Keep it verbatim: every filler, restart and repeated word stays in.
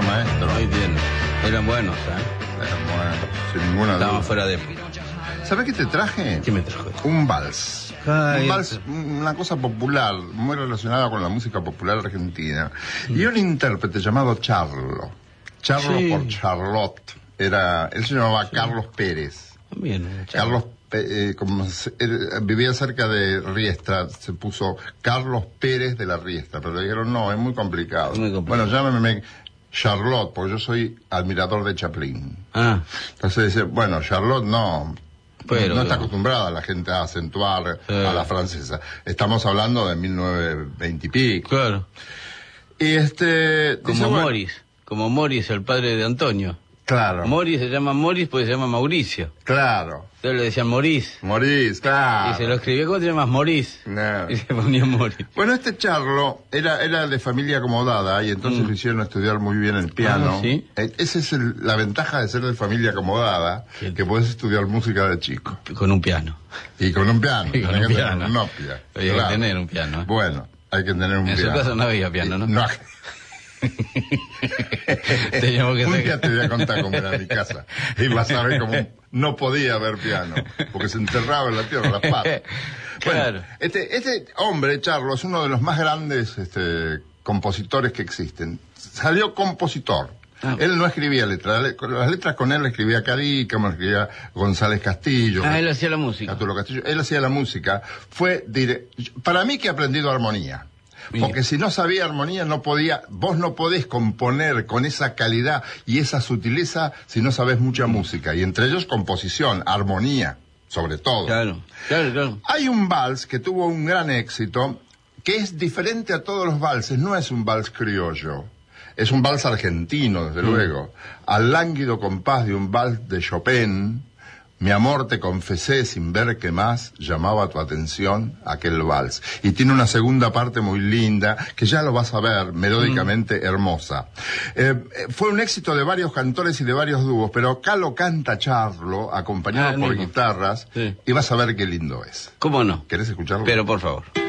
maestro. Ahí tiene. Eran buenos, ¿eh? Eran buenos, sin ninguna duda. Estaban fuera de época. ¿Sabés qué te traje? ¿Qué me trajo? Un vals. Ay, un vals, una cosa popular, muy relacionada con la música popular argentina. Mm. Y un intérprete llamado Charlo. Charlo sí. por Charlotte. Era, él se llamaba sí. Carlos Pérez. Bien, Carlos eh, como se, él, vivía cerca de Riestra, se puso Carlos Pérez de la Riestra, pero le dijeron no, es muy complicado. Muy complicado. Bueno, llámeme Charlotte, porque yo soy admirador de Chaplin. Ah. Entonces dice, bueno, Charlotte no, pero, no está acostumbrada la gente a acentuar sí. a la francesa. Estamos hablando de mil novecientos veinte y pico. Claro. Y este... Como dice, Morris, bueno, como Morris, el padre de Antonio. Claro. Morris se llama Morris porque se llama Mauricio. Claro. Entonces le decían Morís. Morís, claro. Y se lo escribió, ¿cómo te llamas? Morís. No. Y se ponía Morís. Bueno, este Charlo era era de familia acomodada y entonces mm. lo hicieron estudiar muy bien el piano. Ah, ¿sí? Esa es el, la ventaja de ser de familia acomodada, ¿qué? Que podés estudiar música de chico. Con un piano. Y con un piano. Y con un piano. No, pia. Hay claro. que tener un piano. ¿eh? Bueno, hay que tener un en piano. En su casa no había piano, ¿no? No. Teníamos que un día te voy a contar cómo era mi casa y vas a ver cómo no podía haber piano porque se enterraba en la tierra las patas. Bueno, claro. este, este hombre, Charlo, es uno de los más grandes este, compositores que existen. Salió compositor. Ah. Él no escribía letras, las letras con él escribía Carica, como escribía González Castillo. Ah, él hacía la música. Arturo Castillo, él hacía la música. Fue dire... para mí que ha aprendido armonía. Porque si no sabía armonía no podía, vos no podés componer con esa calidad y esa sutileza si no sabés mucha música. Y entre ellos composición, armonía, sobre todo. Claro, claro, claro. Hay un vals que tuvo un gran éxito, que es diferente a todos los valses, no es un vals criollo. Es un vals argentino, desde mm. luego. Al lánguido compás de un vals de Chopin, mi amor te confesé sin ver qué más llamaba tu atención aquel vals. Y tiene una segunda parte muy linda, que ya lo vas a ver, melódicamente mm. hermosa. Eh, fue un éxito de varios cantores y de varios dúos, pero acá lo canta Charlo, acompañado ah, por mismo. guitarras, sí. y vas a ver qué lindo es. ¿Cómo no? ¿Querés escucharlo? Pero por favor.